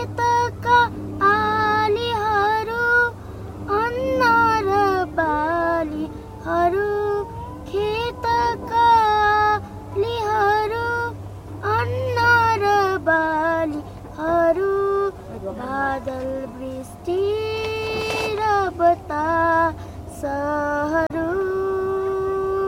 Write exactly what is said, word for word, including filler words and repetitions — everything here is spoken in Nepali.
खेतका आलीहरू अन्न र बालीहरू खेतका आलीहरू अन्न र बालीहरू बादल वृष्टि र बतास